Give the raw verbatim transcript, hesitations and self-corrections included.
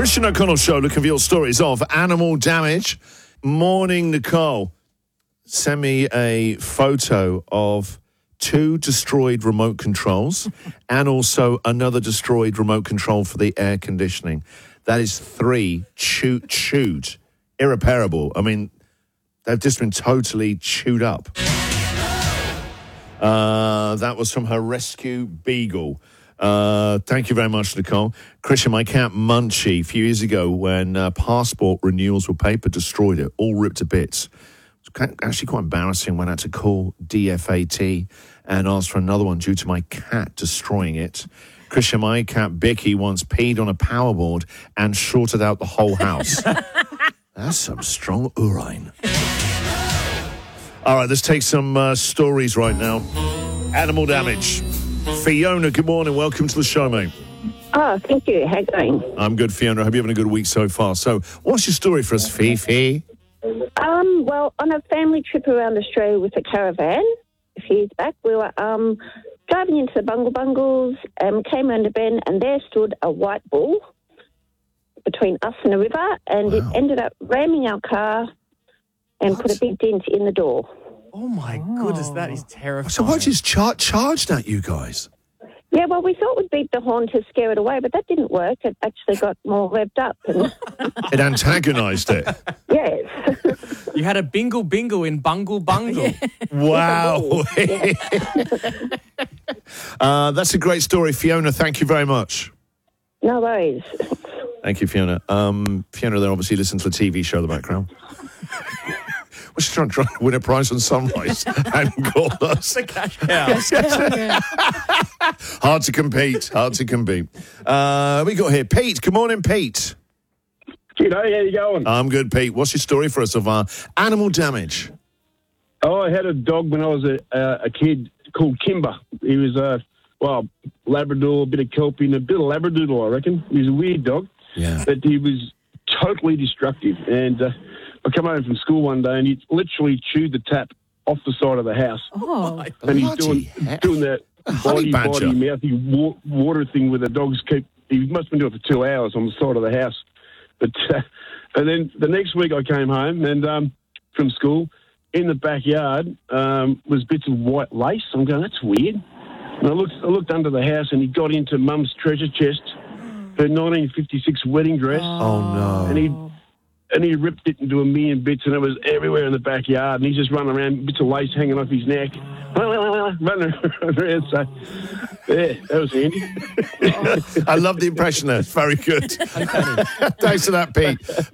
Christian O'Connell Show, looking for your stories of animal damage. Morning, Nicole. Send me a photo of two destroyed remote controls and also another destroyed remote control for the air conditioning. That is three chewed, chewed, irreparable. I mean, they've just been totally chewed up. Uh, that was from her rescue beagle. Uh, thank you very much, Nicole. Christian, my cat Munchie, a few years ago when uh, passport renewals were paper, destroyed it, all ripped to bits. It was actually quite embarrassing when I had to call D F A T and ask for another one due to my cat destroying it. Christian, my cat Bicky once peed on a power board and shorted out the whole house. That's some strong urine. All right, let's take some uh, stories right now. Animal damage. Fiona, good morning. Welcome to the show, mate. Oh, thank you. How you going? I'm good, Fiona. I hope you're having a good week so far. So, what's your story for us, Fifi? Um, well, on a family trip around Australia with a caravan a few years back, we were um, driving into the Bungle Bungles and came around a bend, and there stood a white bull between us and a river, and wow. It ended up ramming our car and what? Put a big dent in the door. Oh, my oh. goodness, that is terrifying. So what just char- charged at you guys? Yeah, well, we thought we'd beat the horn to scare it away, but that didn't work. It actually got more revved up. And it antagonised it? Yes. You had a bingle bingle in Bungle Bungle. Wow. Yeah. uh, that's a great story, Fiona. Thank you very much. No worries. Thank you, Fiona. Um, Fiona, they obviously listen to the T V show in the background. We're trying, trying to win a prize on Sunrise and call us. The cash cow. Hard to compete. Hard to compete. Uh, we got here Pete. Good morning, Pete. G'day, how you going? I'm good, Pete. What's your story for us of uh, animal damage? Oh, I had a dog when I was a, uh, a kid called Kimber. He was a, well, Labrador, a bit of Kelpie, and a bit of Labradoodle, I reckon. He was a weird dog. Yeah. But he was totally destructive. And uh, I come home from school one day and he literally chewed the tap off the side of the house. Oh, and he's doing doing that body, body, mouthy wa- water thing where the dogs keep. He must have been doing it for two hours on the side of the house. But uh, and then the next week I came home and um, from school in the backyard um, was bits of white lace. I'm going, that's weird. And I looked I looked under the house and he got into Mum's treasure chest, her nineteen fifty-six wedding dress. Oh no! And he. And he ripped it into a million bits, and it was everywhere in the backyard. And he's just running around, bits of lace hanging off his neck, running around. So, yeah, that was handy. I love the impression there. It's very good. Thanks for that, Pete.